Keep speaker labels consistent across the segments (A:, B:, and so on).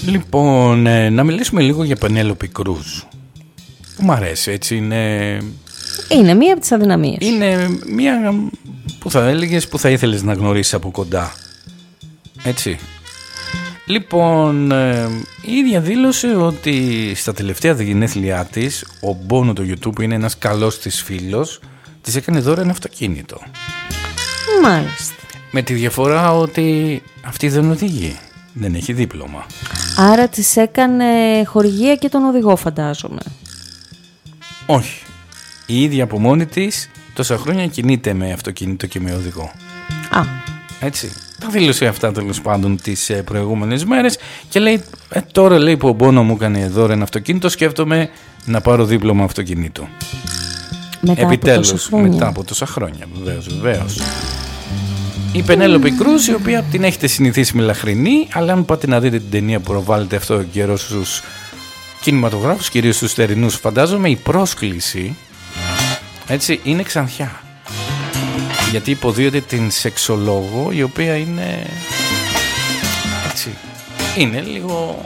A: Λοιπόν, να μιλήσουμε λίγο για Πενέλοπη Κρούζ. Που μ' αρέσει, έτσι είναι...
B: Είναι μία από τις αδυναμίες.
A: Είναι μία που θα έλεγες που θα ήθελες να γνωρίσεις από κοντά. Έτσι. Λοιπόν, η ίδια δήλωσε ότι στα τελευταία γενέθλιά της ο Μπόνο το YouTube είναι ένας καλός της φίλος. Της έκανε δώρο ένα αυτοκίνητο.
B: Μάλιστα.
A: Με τη διαφορά ότι αυτή δεν οδηγεί. Δεν έχει δίπλωμα.
B: Άρα της έκανε χορηγία και τον οδηγό, φαντάζομαι.
A: Όχι. Η ίδια από μόνη της τόσα χρόνια κινείται με αυτοκίνητο και με οδηγό.
B: Α.
A: Έτσι. Τα δήλωσε αυτά τέλος πάντων τις προηγούμενες μέρες και λέει τώρα λέει που ο Μπόνο μου έκανε δώρο ένα αυτοκίνητο, σκέφτομαι να πάρω δίπλωμα αυτοκινήτου. Επιτέλους, μετά από τόσα χρόνια. Βεβαίως. Η Πενέλοπη Κρούζ, η οποία την έχετε συνηθίσει με λαχρινή, αλλά αν πάτε να δείτε την ταινία που προβάλλεται αυτό ο καιρό στους κινηματογράφους, κυρίως στους θερινούς, φαντάζομαι η πρόσκληση, έτσι, είναι ξανθιά. Γιατί υποδίωται την σεξολόγο, η οποία είναι, έτσι, είναι λίγο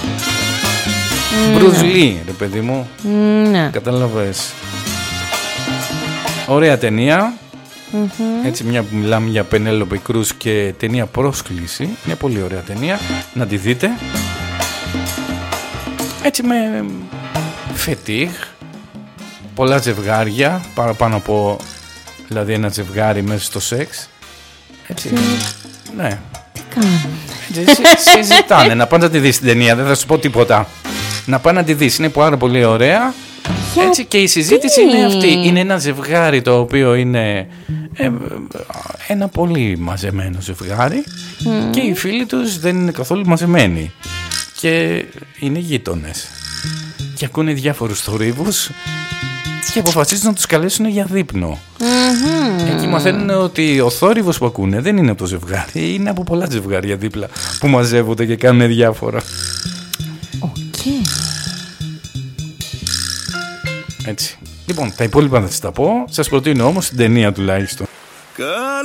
A: μπρουζλί, ρε παιδί μου.
B: Ναι.
A: Κατάλαβες. Ωραία ταινία. Έτσι, μια που μιλάμε για Πενέλοπη Κρούζ και ταινία Πρόσκληση, μια πολύ ωραία ταινία, να τη δείτε. Έτσι με φετίχ, πολλά ζευγάρια, παραπάνω από δηλαδή ένα ζευγάρι μέσα στο σεξ. Έτσι, ναι.
B: Τι κάνουν.
A: Συζητάνε, να πάνε να τη δεις την ταινία, δεν θα σου πω τίποτα. Να πάνε να τη δεις, είναι πάρα πολύ ωραία. Έτσι, και η συζήτηση είναι αυτή. Είναι ένα ζευγάρι το οποίο είναι ένα πολύ μαζεμένο ζευγάρι και οι φίλοι τους δεν είναι καθόλου μαζεμένοι και είναι γείτονες και ακούνε διάφορους θορύβους και αποφασίζουν να τους καλέσουν για δείπνο. Εκεί μαθαίνουν ότι ο θόρυβος που ακούνε δεν είναι από το ζευγάρι, είναι από πολλά ζευγάρια δίπλα που μαζεύονται και κάνουν διάφορα. Έτσι. Λοιπόν, τα υπόλοιπα θα σας τα πω. Σας προτείνω όμως την ταινία τουλάχιστον.